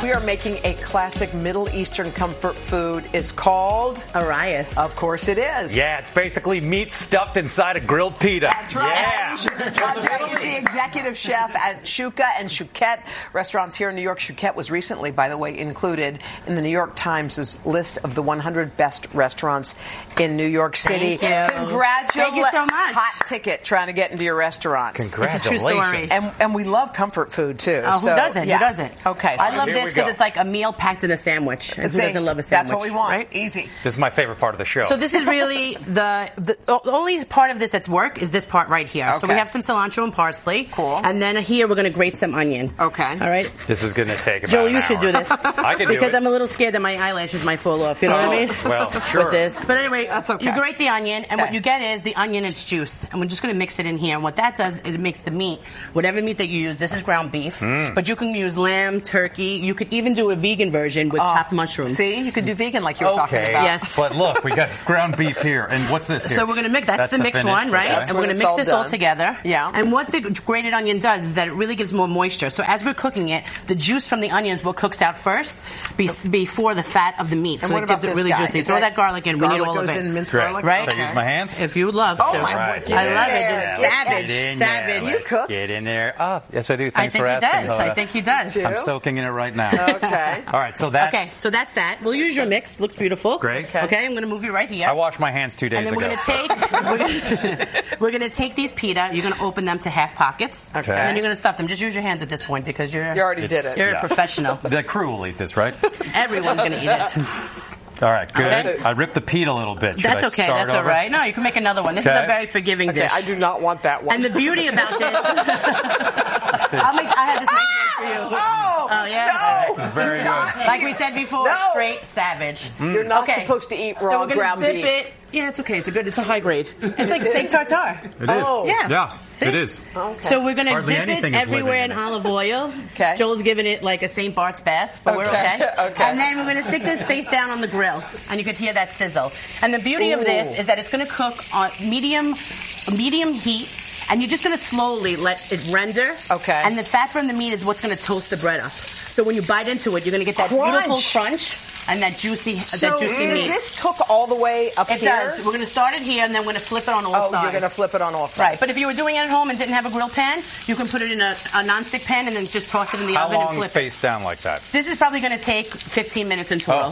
we are making a classic Middle Eastern comfort food. It's called arayes. Of course it is. Yeah, it's basically meat stuffed inside a grilled pita. That's right. Yeah. Jay is the executive chef at Shuka and Chouquette restaurants here in New York. Chouquette was recently, by the way, included in the New York Times' list of the 100 best restaurants in New York City. Thank you. Congratulations. Thank you so much. Hot ticket trying to get into your restaurant. Congratulations. It's a true story. And we love comfort food, too. Oh, who doesn't? Yeah. Who doesn't? Okay. So I love here this we because go. it's like a meal packed in a sandwich. And who doesn't love a sandwich? That's what we want. Right? Easy. This is my favorite part of the show. So this is really the only part of this that's work is this part right here. So Okay. we have some cilantro and parsley. Cool. And then here we're going to grate some onion. Okay. All right. This is going to take about Joel, an you should hour. do this. I can do because it. I'm a little scared that my eyelashes might fall off. You know what I mean? Well, sure. With this. But anyway, That's okay. you grate the onion, and Okay. what you get is the onion and its juice. And we're just going to mix it in here. And what that does, it makes the meat, whatever meat that you use, this is ground beef, but you can use lamb, turkey. You could even do a vegan version with chopped mushrooms. See, you can do vegan like you were talking Okay. about. Yes. But look, we got ground beef here. And what's this here? So we're going to mix, that's the mixed finished, one, right? okay. And we're going That's to when mix it's this all all done. together. Yeah. And what the grated onion does is that it really gives more moisture. So as we're cooking it, the juice from the onions will cook out first before the fat of the meat. And So what it about gives it this really guy? juicy. Is Throw that garlic in. We need all of goes it. in minced Great. garlic? Right? Should I use my hands? If you would love Oh, to. my Right. God. I love it. Yeah. Just savage. Get in Savage. there. Do you Let's cook? Get in there. Oh, yes, I do. I Thanks think for he asking. does. I Hoda. think he does. Do. I'm soaking in it right now. Okay. All right, so that's Okay, so that's that. We'll use your mix. Looks beautiful. Great. Okay, I'm going to move you right here. I washed my hands 2 days And then ago. we're gonna take these pita. You're gonna open them to half pockets. Okay. And then you're gonna stuff them. Just use your hands at this point because you're You already did it. you're Yeah. a professional. The crew will eat this, right? Everyone's gonna eat it. All right, good. Okay. I ripped the pita a little bit. Should That's I okay. start That's all over? right. No, you can make another one. This is Okay. a very forgiving Okay, dish. I do not want that one. And the beauty about this, I have this next one for you. Oh, yeah. no. Very good. Like we said before, No. straight savage. You're not Okay. supposed to eat So raw we're gonna ground dip beef. it. Yeah, it's okay. It's a high grade. It's like steak tartare. It is. Oh. Yeah. Yeah, See? it is. Okay. So we're gonna Hardly dip it anything is everywhere living in in it. olive oil. Okay. Joel's giving it like a St. Bart's bath, but we're Okay. okay. Okay. And then we're gonna stick this face down on the grill, and you could hear that sizzle. And the beauty of this is that it's gonna cook on medium heat. And you're just going to slowly let it render. Okay. And the fat from the meat is what's going to toast the bread up. So when you bite into it, you're going to get that beautiful crunch and that juicy So meat. does this cook all the way up It here? does. We're going to start it here, and then we're going to flip it on all Oh, sides. you're going to flip it on all sides. Right, but if you were doing it at home and didn't have a grill pan, you can put it in a nonstick pan and then just toss it in the How oven and long flip it. face down like that? This is probably going to take 15 minutes in total.